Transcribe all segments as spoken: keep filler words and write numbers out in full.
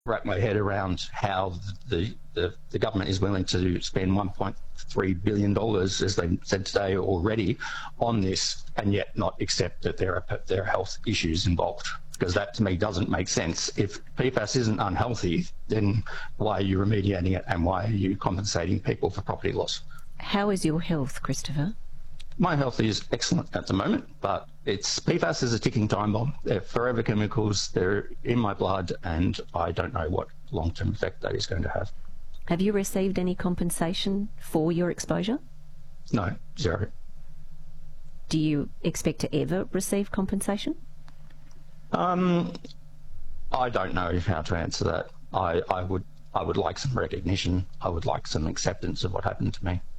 wrap my head around how the, the, the government is willing to spend one point three billion dollars, as they said today already, on this, and yet not accept that there are, there are health issues involved. Because that, to me, doesn't make sense. If P FAS isn't unhealthy, then why are you remediating it, and why are you compensating people for property loss? How is your health, Christopher? My health is excellent at the moment, but it's P FAS is a ticking time bomb. They're forever chemicals. They're in my blood, and I don't know what long-term effect that is going to have. Have you received any compensation for your exposure? No, zero. Do you expect to ever receive compensation? Um, I don't know how to answer that. I, I would I would like some recognition. I would like some acceptance of what happened to me.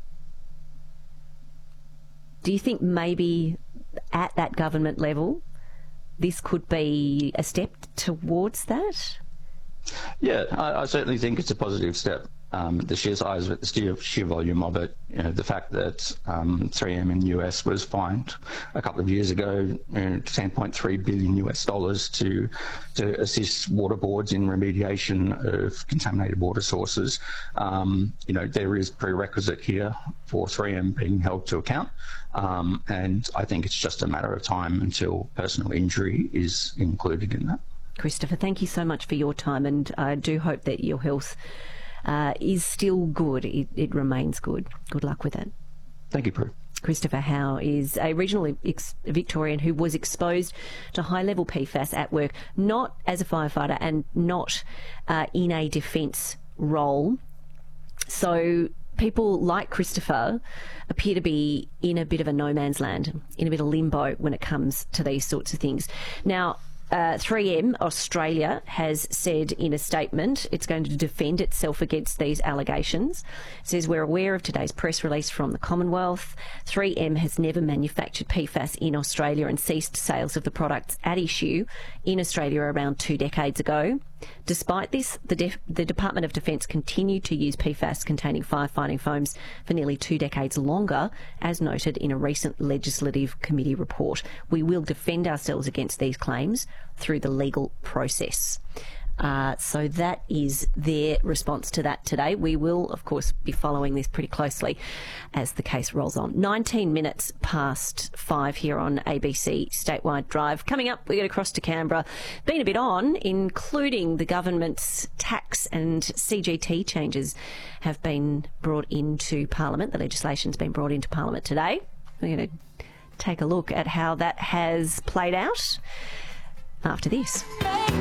Do you think maybe at that government level this could be a step towards that? Yeah, I, I certainly think it's a positive step. Um, the sheer size of it, the sheer, sheer volume of it, you know, the fact that um, three M in the U S was fined a couple of years ago, you know, ten point three billion U S dollars to to assist water boards in remediation of contaminated water sources. Um, you know, there is prerequisite here for three M being held to account, um, and I think it's just a matter of time until personal injury is included in that. Christopher, thank you so much for your time, and I do hope that your health Uh, is still good. It, it remains good. Good luck with it. Thank you, Prue. Christopher Howe is a regional ex- Victorian who was exposed to high-level P FAS at work, not as a firefighter and not uh, in a defence role. So people like Christopher appear to be in a bit of a no man's land, in a bit of limbo when it comes to these sorts of things. Now, Uh, three M Australia has said in a statement it's going to defend itself against these allegations. It says, we're aware of today's press release from the Commonwealth. three M has never manufactured P FAS in Australia and ceased sales of the products at issue in Australia around two decades ago. Despite this, the, Def- the Department of Defence continued to use P FAS containing firefighting foams for nearly two decades longer, as noted in a recent Legislative Committee report. We will defend ourselves against these claims through the legal process. Uh, so that is their response to that today. We will, of course, be following this pretty closely as the case rolls on. nineteen minutes past five here on A B C Statewide Drive. Coming up, we get across to Canberra. Been a bit on, including the government's tax and C G T changes have been brought into Parliament. The legislation's been brought into Parliament today. We're going to take a look at how that has played out after this.